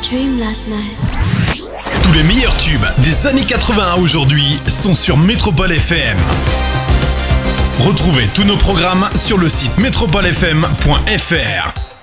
dream last night. Tous les meilleurs tubes des années 80 à aujourd'hui sont sur Métropole FM. Retrouvez tous nos programmes sur le site metropolefm.fr.